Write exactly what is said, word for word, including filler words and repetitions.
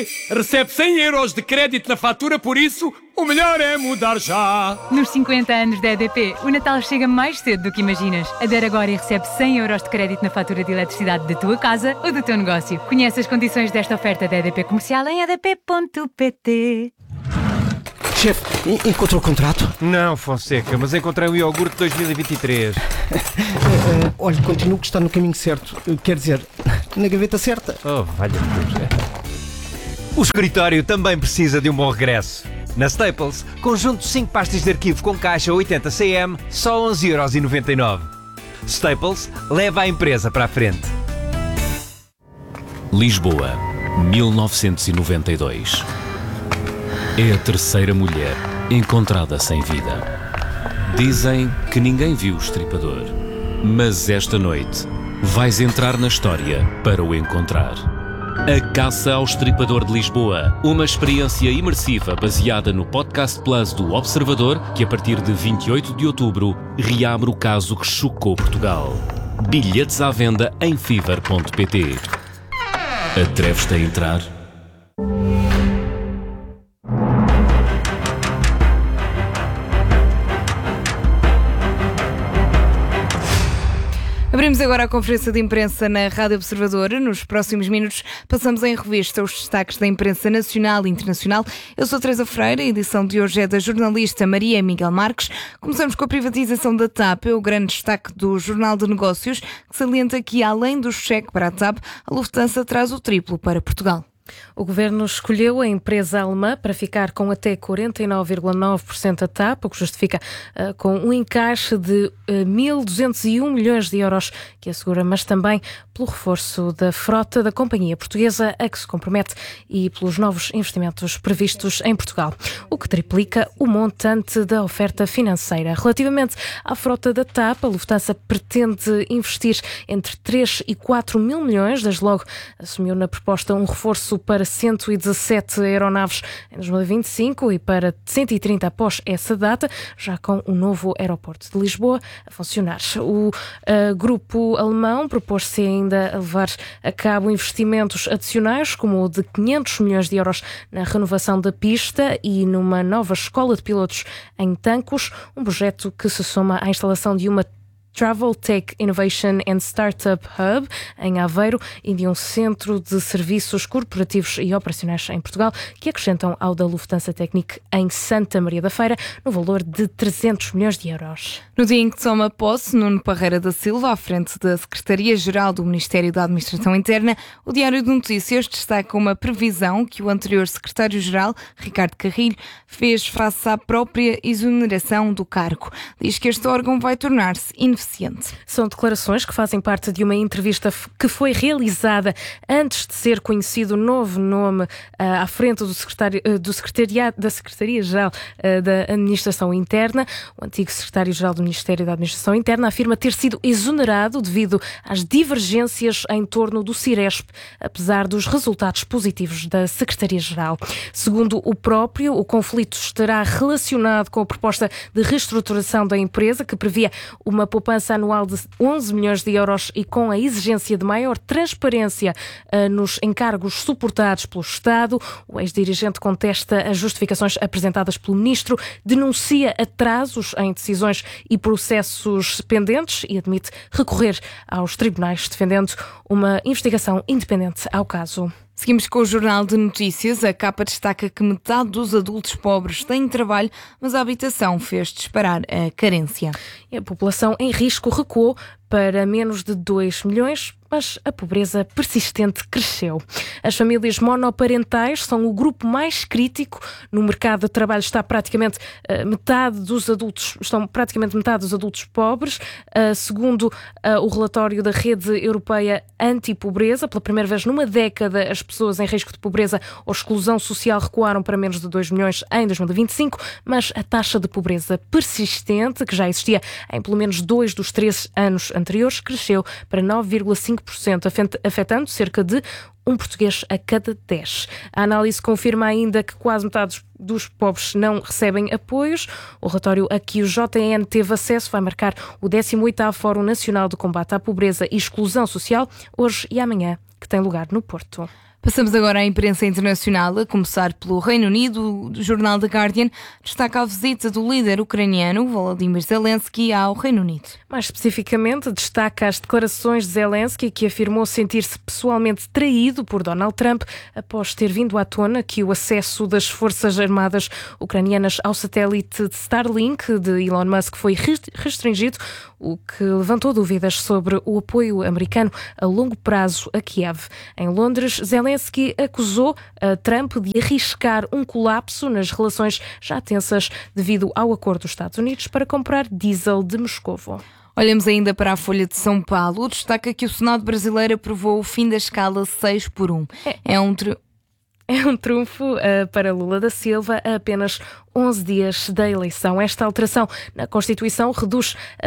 P recebe cem euros de crédito na fatura, por isso o melhor é mudar já. Nos cinquenta anos da E D P, o Natal chega mais cedo do que imaginas. Adere agora e recebe cem euros de crédito na fatura de eletricidade da tua casa ou do teu negócio. Conhece as condições desta oferta da E D P Comercial em e d p ponto p t. Chefe, encontrou o contrato? Não, Fonseca, mas encontrei o iogurte dois mil e vinte e três. uh, uh, olha, continuo que está no caminho certo. Uh, quer dizer, na gaveta certa. Oh, valha-me Deus. O escritório também precisa de um bom regresso. Na Staples, conjunto de cinco pastas de arquivo com caixa oitenta centímetros, só onze euros e noventa e nove. Staples leva a empresa para a frente. Lisboa, mil novecentos e noventa e dois. É a terceira mulher encontrada sem vida. Dizem que ninguém viu o estripador, mas esta noite vais entrar na história para o encontrar. A Caça ao Estripador de Lisboa, uma experiência imersiva baseada no Podcast Plus do Observador, que a partir de vinte e oito de outubro reabre o caso que chocou Portugal. Bilhetes à venda em fever ponto p t. Atreves-te a entrar? Abrimos agora a conferência de imprensa na Rádio Observador. Nos próximos minutos passamos em revista os destaques da imprensa nacional e internacional. Eu sou Teresa Freire, a edição de hoje é da jornalista Maria Miguel Marques. Começamos com a privatização da TAP, é o grande destaque do Jornal de Negócios, que salienta que, além do cheque para a TAP, a Lufthansa traz o triplo para Portugal. O Governo escolheu a empresa alemã para ficar com até quarenta e nove vírgula nove por cento da TAP, o que justifica uh, com um encaixe de uh, mil duzentos e um milhões de euros que assegura, mas também pelo reforço da frota da companhia portuguesa a que se compromete e pelos novos investimentos previstos em Portugal, o que triplica o montante da oferta financeira. Relativamente à frota da TAP, a Lufthansa pretende investir entre três e quatro mil milhões, desde logo assumiu na proposta um reforço para cento e dezassete aeronaves em dois mil e vinte e cinco e para cento e trinta após essa data, já com o novo aeroporto de Lisboa a funcionar. O uh, grupo alemão propôs-se ainda a levar a cabo investimentos adicionais, como o de quinhentos milhões de euros na renovação da pista e numa nova escola de pilotos em Tancos, um projeto que se soma à instalação de uma Travel Tech Innovation and Startup Hub em Aveiro e de um centro de serviços corporativos e operacionais em Portugal, que acrescentam ao da Lufthansa Technik em Santa Maria da Feira, no valor de trezentos milhões de euros. No dia em que toma posse, Nuno Parreira da Silva, à frente da Secretaria-Geral do Ministério da Administração Interna, o Diário de Notícias destaca uma previsão que o anterior Secretário-Geral, Ricardo Carrilho, fez face à própria exoneração do cargo. Diz que este órgão vai tornar-se ineficiente. São declarações que fazem parte de uma entrevista que foi realizada antes de ser conhecido o novo nome uh, à frente do, secretário, uh, do secretariado, da Secretaria-Geral uh, da Administração Interna. O antigo Secretário-Geral do Ministério da Administração Interna afirma ter sido exonerado devido às divergências em torno do Ciresp, apesar dos resultados positivos da Secretaria-Geral. Segundo o próprio, o conflito estará relacionado com a proposta de reestruturação da empresa, que previa uma poupança anual de onze milhões de euros e com a exigência de maior transparência uh, nos encargos suportados pelo Estado. O ex-dirigente contesta as justificações apresentadas pelo Ministro, denuncia atrasos em decisões e processos pendentes e admite recorrer aos tribunais, defendendo uma investigação independente ao caso. Seguimos com o Jornal de Notícias. A capa destaca que metade dos adultos pobres tem trabalho, mas a habitação fez disparar a carência. E a população em risco recuou para menos de dois milhões, mas a pobreza persistente cresceu. As famílias monoparentais são o grupo mais crítico. No mercado de trabalho está praticamente uh, metade dos adultos, estão praticamente metade dos adultos pobres. Uh, segundo uh, o relatório da Rede Europeia Anti-Pobreza, pela primeira vez numa década, as pessoas em risco de pobreza ou exclusão social recuaram para menos de dois milhões em dois mil e vinte e cinco, mas a taxa de pobreza persistente, que já existia em pelo menos dois dos três anos anteriores, cresceu para nove vírgula cinco por cento, afetando cerca de um português a cada dez. A análise confirma ainda que quase metade dos pobres não recebem apoios. O relatório a que o J N teve acesso vai marcar o décimo oitavo Fórum Nacional de Combate à Pobreza e Exclusão Social, hoje e amanhã, que tem lugar no Porto. Passamos agora à imprensa internacional, a começar pelo Reino Unido. O jornal The Guardian destaca a visita do líder ucraniano, Volodymyr Zelensky, ao Reino Unido. Mais especificamente, destaca as declarações de Zelensky, que afirmou sentir-se pessoalmente traído por Donald Trump após ter vindo à tona que o acesso das Forças Armadas ucranianas ao satélite de Starlink de Elon Musk foi restringido, o que levantou dúvidas sobre o apoio americano a longo prazo a Kiev. Em Londres, Zelensky acusou a Trump de arriscar um colapso nas relações já tensas devido ao acordo dos Estados Unidos para comprar diesel de Moscovo. Olhamos ainda para a Folha de São Paulo. Destaca que o Senado brasileiro aprovou o fim da escala seis por um. É, é um... Tr... É um trunfo uh, para Lula da Silva a apenas onze dias da eleição. Esta alteração na Constituição reduz